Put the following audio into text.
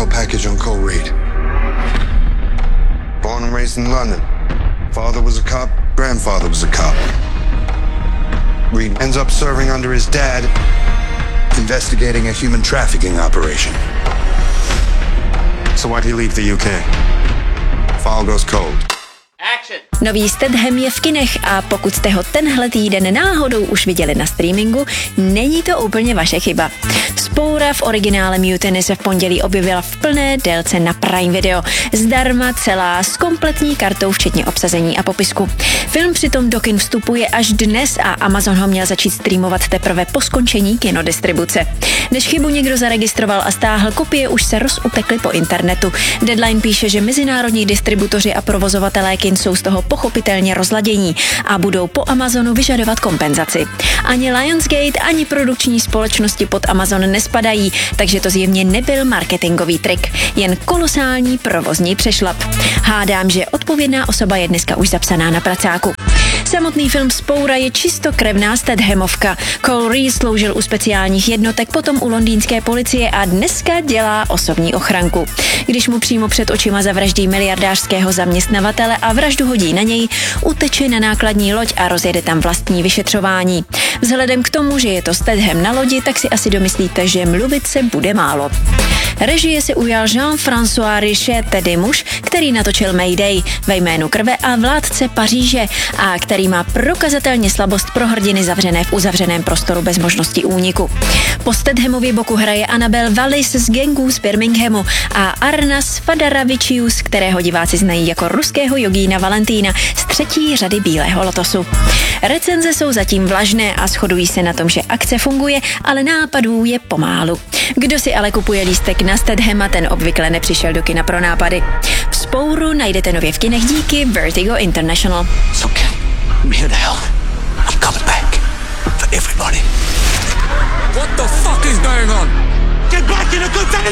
intel package on Cole Reed. Born and raised in London. Father was a cop, grandfather was a cop. Reed ends up serving under his dad, investigating a human trafficking operation. So why'd he leave the UK? File goes cold. Nový Statham je v kinech a pokud jste ho tenhle týden náhodou už viděli na streamingu, není to úplně vaše chyba. Vzpoura v originále Mutiny se v pondělí objevila v plné délce na Prime Video. Zdarma celá s kompletní kartou včetně obsazení a popisku. Film přitom do kin vstupuje až dnes a Amazon ho měl začít streamovat teprve po skončení kinodistribuce. Než chybu někdo zaregistroval a stáhl, kopie už se rozutekly po internetu. Deadline píše, že mezinárodní distributoři a provozovatelé kin jsou z toho pochopitelně rozladění a budou po Amazonu vyžadovat kompenzaci. Ani Lionsgate, ani produkční společnosti pod Amazon nespadají, takže to zjevně nebyl marketingový trik, jen kolosální provozní přešlap. Hádám, že odpovědná osoba je dneska už zapsaná na pracáku. Samotný film Vzpoura je čistokrevná Stathamovka. Cole Reed sloužil u speciálních jednotek, potom u londýnské policie a dneska dělá osobní ochranku. Když mu přímo před očima zavraždí miliardářského zaměstnavatele a vraždu hodí na něj, uteče na nákladní loď a rozjede tam vlastní vyšetřování. Vzhledem k tomu, že je to Statham na lodi, tak si asi domyslíte, že mluvit se bude málo. Režie se ujal Jean-François Richet, tedy muž, který natočil Mayday, Ve jménu krve a Vládce Paříže a který má prokazatelně slabost pro hrdiny zavřené v uzavřeném prostoru bez možnosti úniku. Po Stathamově boku hraje Annabelle Wallis z gangů z Birminghamu a Arnas Fadaravičius, kterého diváci znají jako ruského jogína Valentína z třetí řady Bílého lotosu. Recenze jsou zatím vlažné a shodují se na tom, že akce funguje, ale nápadů je pomálu. Kdo si ale kupuje lístek na Stathama, ten obvykle nepřišel do kina pro nápady. Vzpouru najdete nově v kinech díky Vertigo International. Okay, I'm here to help. I'm coming back for everybody. What the fuck is going on? Get back in a good time!